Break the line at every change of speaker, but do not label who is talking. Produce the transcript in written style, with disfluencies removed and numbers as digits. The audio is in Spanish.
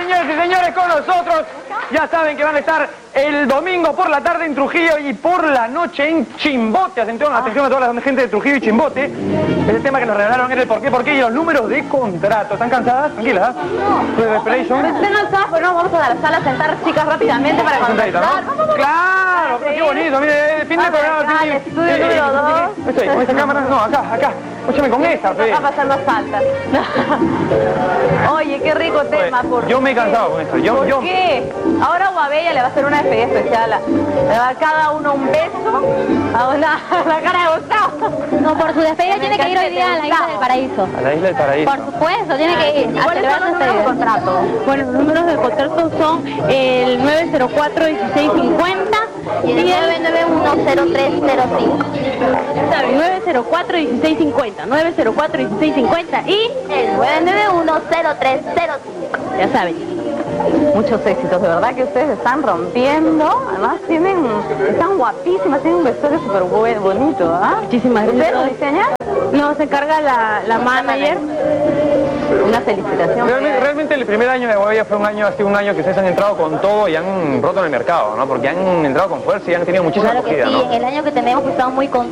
señores y señores, con nosotros. Ya saben que van a estar el domingo por la tarde en Trujillo y por la noche en Chimbote. Atención a toda la gente de Trujillo y Chimbote. Ese tema que nos regalaron era el por qué y los números de contrato. ¿Están cansadas? Tranquilas.
Estén cansadas, pero no, vamos a la sala a sentar, chicas, rápidamente para conversar.
¿No? Claro, pero qué bonito. Mire, fin de programa.
Estudio número 2.
¿Con esa cámara? No, acá. Escúchame con esta,
Va a pasar más falta. Oye, qué rico tema, por
Yo me he cansado con esto.
¿Por qué? Ahora Guabella le va a hacer una despedida especial. Le va a dar cada uno un beso a la cara de Gustavo.
No, por su despedida tiene que ir hoy día a la Isla del Paraíso.
A la Isla del Paraíso.
Por supuesto, tiene que ir.
¿Cuáles son los números de contrato?
Bueno, los números de contrato son el 904-1650
y el 991-0305.
904-1650, 904-1650 y
el 991-0305.
ya saben.
Muchos éxitos, de verdad que ustedes están rompiendo. Además están guapísimas, tienen un vestuario súper bonito, ¿ah?
Muchísimas gracias.
¿Ustedes lo diseñan?
No, se encarga la manager.
Una felicitación.
Realmente el primer año de Guabella fue un año que ustedes han entrado con todo y han roto en el mercado, ¿no? Porque han entrado con fuerza y han tenido muchísima acogida, ¿no?
Sí, el año que tenemos estamos muy contentos.